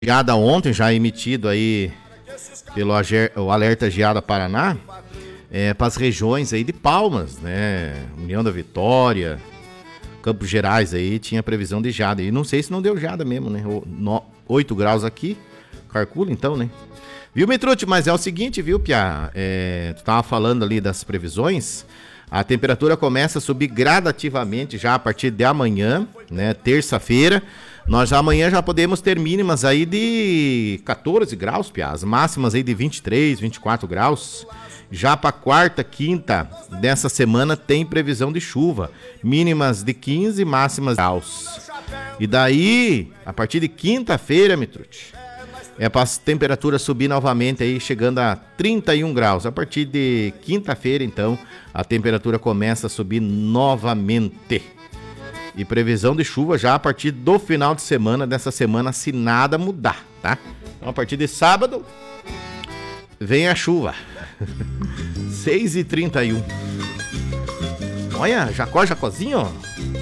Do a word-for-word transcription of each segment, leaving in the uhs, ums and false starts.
Geada ontem, já emitido aí pelo Ager, o Alerta Geada Paraná, é, para as regiões aí de Palmas, né? União da Vitória, Campos Gerais aí, tinha previsão de geada. E não sei se não deu geada mesmo, né? oito graus aqui, calcula então, né? Viu, Mitrute? Mas é o seguinte, viu, Piá? É, tu tava falando ali das previsões. A temperatura começa a subir gradativamente já a partir de amanhã, né? Terça-feira. Nós já amanhã já podemos ter mínimas aí de quatorze graus, Piá. As máximas aí de vinte e três, vinte e quatro graus. Já para quarta, quinta dessa semana tem previsão de chuva. Mínimas de quinze, máximas de graus. E daí, a partir de quinta-feira, Mitrute, é para as temperaturas subir novamente aí, chegando a trinta e um graus. A partir de quinta-feira, então, a temperatura começa a subir novamente. E previsão de chuva já a partir do final de semana, dessa semana, se nada mudar, tá? Então, a partir de sábado, vem a chuva. seis e trinta e um. Olha, Jacó, Jacozinho.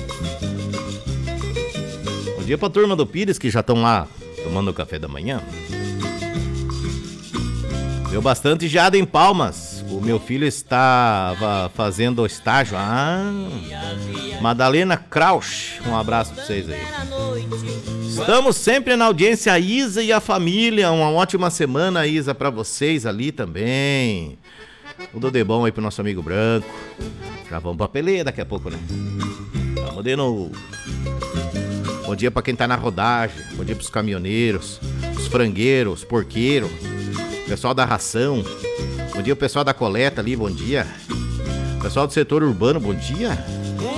Bom dia pra turma do Pires, que já estão lá tomando café da manhã. Deu bastante geada em Palmas. O meu filho estava fazendo estágio. Ah, Madalena Krausch. Um abraço pra vocês aí. Estamos sempre na audiência, a Isa e a família. Uma ótima semana, Isa, pra vocês ali também. Tudo de bom aí pro nosso amigo Branco. Já vamos pra peleia daqui a pouco, né? Vamos de novo. Bom dia pra quem tá na rodagem. Bom dia pros caminhoneiros, os frangueiros, os porqueiros, pessoal da ração. Bom dia o pessoal da coleta ali, bom dia. Pessoal do setor urbano, bom dia.